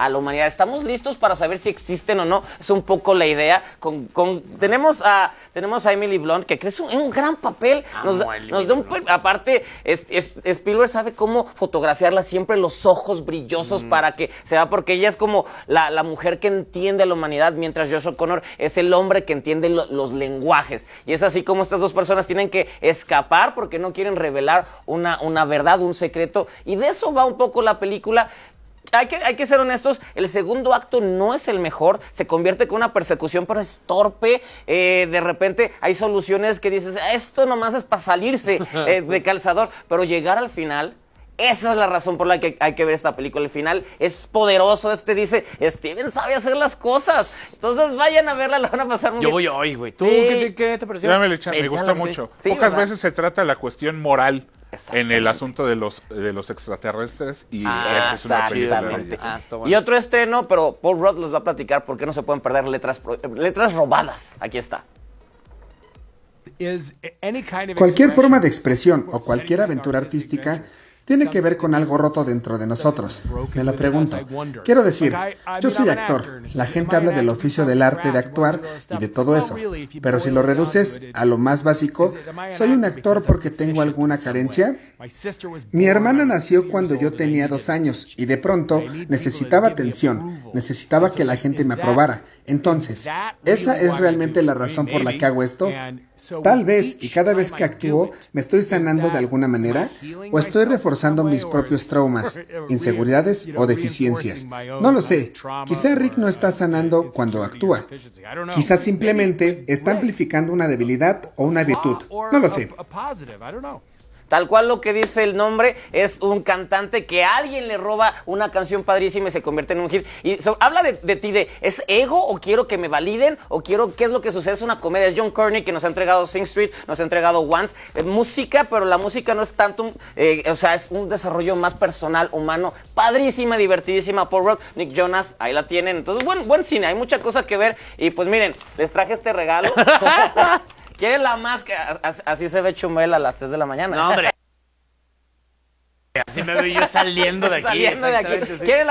a la humanidad. ¿Estamos listos para saber si existen o no? Es un poco la idea. Tenemos a Emily Blunt, que cree un gran papel. Nos da aparte, Spielberg sabe cómo fotografiarla, siempre los ojos brillosos para que se vea, porque ella es como la mujer que entiende a la humanidad, mientras Josh O'Connor es el hombre que entiende los lenguajes. Y es así como estas dos personas tienen que escapar porque no quieren revelar una verdad, un secreto. Y de eso va un poco la película. Hay que ser honestos, el segundo acto no es el mejor, se convierte con una persecución, pero es torpe. De repente hay soluciones que dices, esto nomás es para salirse de calzador, pero llegar al final... Esa es la razón por la que hay que ver esta película. El final es poderoso. Dice, Steven sabe hacer las cosas. Entonces vayan a verla, la van a pasar muy bien. Yo voy hoy, güey. ¿Tú Sí. qué te pareció? Ya me gusta mucho. Sí, Pocas ¿verdad? veces se trata la cuestión moral en el asunto de los extraterrestres y esta es una película de Exactamente. ellos. Está bueno. Y otro estreno, pero Paul Rudd los va a platicar por qué no se pueden perder letras robadas. Aquí está. Cualquier forma de expresión o cualquier aventura artística tiene que ver con algo roto dentro de nosotros. Me lo pregunto. Quiero decir, yo soy actor. La gente habla del oficio del arte de actuar y de todo eso. Pero si lo reduces a lo más básico, ¿soy un actor porque tengo alguna carencia? Mi hermana nació cuando yo tenía 2 años y de pronto necesitaba atención, necesitaba que la gente me aprobara. Entonces, ¿esa es realmente la razón por la que hago esto? Tal vez, y cada vez que actúo, ¿me estoy sanando de alguna manera? ¿O estoy reforzando mis propios traumas, inseguridades o deficiencias? No lo sé. Quizá Rick no está sanando cuando actúa. Quizá simplemente está amplificando una debilidad o una virtud. No lo sé. Tal cual lo que dice el nombre, es un cantante que alguien le roba una canción padrísima y se convierte en un hit. Y habla de ti, ¿es ego o quiero que me validen? ¿O quiero qué es lo que sucede? Es una comedia. Es John Carney que nos ha entregado Sing Street, nos ha entregado Once. Música, pero la música no es tanto, es un desarrollo más personal, humano. Padrísima, divertidísima. Paul Rudd, Nick Jonas, ahí la tienen. Entonces, buen cine, hay mucha cosa que ver. Y pues miren, les traje este regalo. ¿Quieren la máscara? Así se ve Chumel a las 3 de la mañana. No, hombre. Así me veo yo saliendo de aquí. Saliendo de aquí. ¿Quieren la